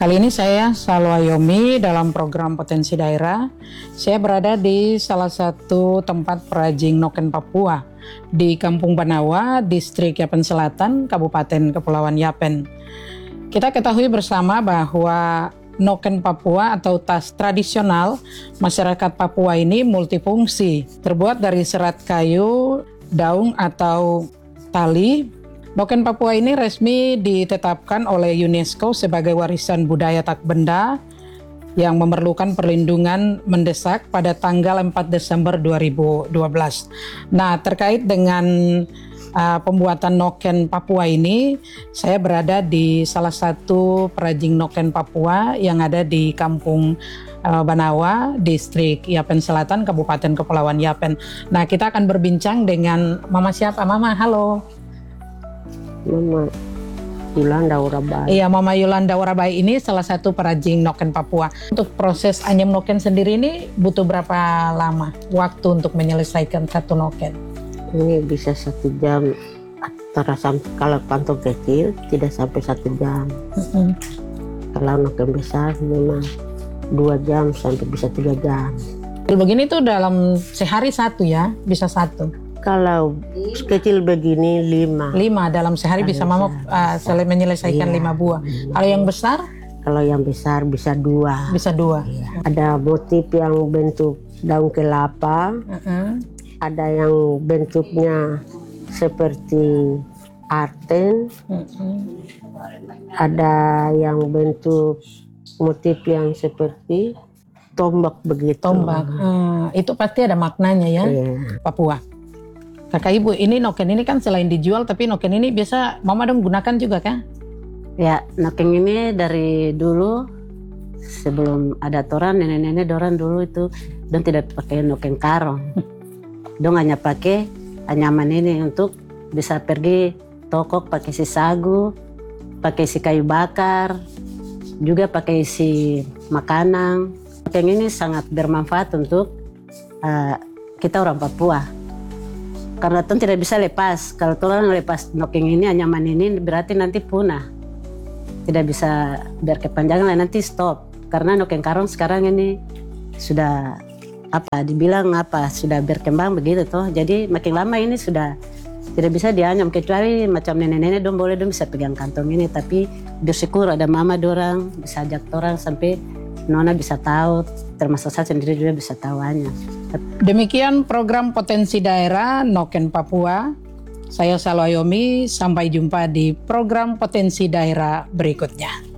Kali ini saya Salwa Yomi dalam program Potensi Daerah. Saya berada di salah satu tempat perajin noken Papua di Kampung Banawa, Distrik Yapen Selatan, Kabupaten Kepulauan Yapen. Kita ketahui bersama bahwa noken Papua atau tas tradisional masyarakat Papua ini multifungsi, terbuat dari serat kayu, daun atau tali. Noken Papua ini resmi ditetapkan oleh UNESCO sebagai warisan budaya tak benda yang memerlukan perlindungan mendesak pada tanggal 4 Desember 2012. Nah, terkait dengan pembuatan noken Papua ini, saya berada di salah satu perajin noken Papua yang ada di Kampung Banawa, Distrik Yapen Selatan, Kabupaten Kepulauan Yapen. Nah, kita akan berbincang dengan Mama siapa? Mama, halo. Mama Yolanda Urabai. Iya, Mama Yolanda Urabai ini salah satu perajin noken Papua. Untuk proses anyam noken sendiri ini butuh berapa lama waktu untuk menyelesaikan satu noken? Ini bisa 1 jam, kalau kantong kecil tidak sampai 1 jam. Kalau noken besar memang 2 jam sampai bisa 3 jam. Begini tuh dalam sehari satu ya, bisa satu. Kalau kecil begini 5. 5 dalam sehari bisa Mama menyelesaikan 5 buah. Kalau yang besar? Kalau yang besar bisa 2. Bisa 2. Iya. Ada motif yang bentuk daun kelapa. Ada yang bentuknya seperti arten. Ada yang bentuk motif yang seperti tombak begitu. Tombak. Itu pasti ada maknanya ya, Iya. Papua. Kakak Ibu, ini noken ini kan selain dijual, tapi noken ini biasa Mama dong gunakan juga kan? Ya, noken ini dari dulu sebelum ada toran, nenek-nenek dorang dulu itu dong tidak pakai noken karong. Dong hanya pakai anyaman ini untuk bisa pergi toko pakai si sagu, pakai si kayu bakar, juga pakai si makanan. Noken ini sangat bermanfaat untuk kita orang Papua. Karena tuh tidak bisa lepas. Kalau orang lepas noken ini, anyaman ini berarti nanti punah. Tidak bisa berkepanjangan nanti stop. Karena noken karong sekarang ini sudah sudah berkembang begitu toh. Jadi makin lama ini sudah tidak bisa dianyam, kecuali macam nenek-nenek dong boleh dong bisa pegang kantong ini. Tapi bersyukur ada mama dorang bisa ajak orang sampai nona bisa tahu, termasuk saya sendiri juga bisa tahu anyam. Demikian program Potensi Daerah Noken Papua. Saya Salwa Yomi, sampai jumpa di program Potensi Daerah berikutnya.